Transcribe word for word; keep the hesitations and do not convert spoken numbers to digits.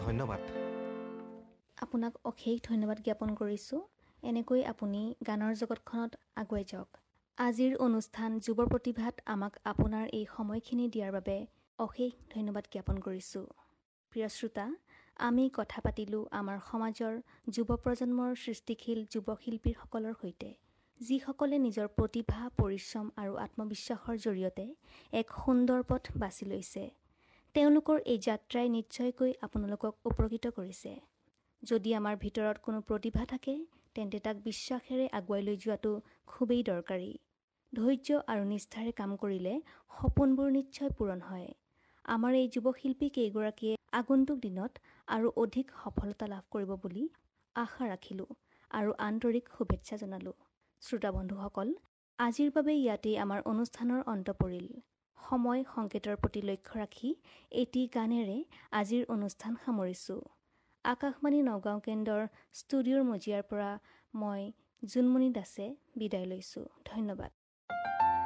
ধন্যবাদ। আপোনাক অশেষ ধন্যবাদ জ্ঞাপন কৰিছোঁ। এনেকৈ আপুনি গানৰ জগতখনত আগুৱাই যাওক। আজিৰ অনুষ্ঠান যুৱ প্ৰতিভাত আমাক আপোনাৰ এই সময়খিনি দিয়াৰ বাবে অশেষ ধন্যবাদ জ্ঞাপন কৰিছোঁ। প্ৰিয় শ্ৰোতা, আমি কথা পাতিলোঁ আমাৰ সমাজৰ যুৱ প্ৰজন্মৰ সৃষ্টিশীল যুৱ শিল্পীসকলৰ সৈতে, যিসকলে নিজৰ প্ৰতিভা, পৰিশ্ৰম আৰু আত্মবিশ্বাসৰ জৰিয়তে এক সুন্দৰ পথ বাছি লৈছে। তেওঁলোকৰ এই যাত্ৰাই নিশ্চয়কৈ আপোনালোকক উপকৃত কৰিছে। যদি আমাৰ ভিতৰত কোনো প্ৰতিভা থাকে, তেন্তে তাক বিশ্বাসেৰে আগুৱাই লৈ যোৱাটো খুবেই দৰকাৰী। ধৈৰ্য আৰু নিষ্ঠাৰে কাম কৰিলে সপোনবোৰ নিশ্চয় পূৰণ হয়। আমাৰ এই যুৱশিল্পী কেইগৰাকীয়ে আগন্তুক দিনত আৰু অধিক সফলতা লাভ কৰিব বুলি আশা ৰাখিলোঁ আৰু আন্তৰিক শুভেচ্ছা জনালোঁ। শ্ৰোতা বন্ধুসকল, আজিৰ বাবে ইয়াতেই আমাৰ অনুষ্ঠানৰ অন্ত পৰিল। সময় সংকেতৰ প্ৰতি লক্ষ্য ৰাখি এটি গানেৰে আজিৰ অনুষ্ঠান সামৰিছোঁ। আকাশবাণী নগাঁও কেন্দ্ৰৰ ষ্টুডিঅ'ৰ মজিয়াৰ পৰা মই জোনমণি দাসে বিদায় লৈছোঁ। ধন্যবাদ।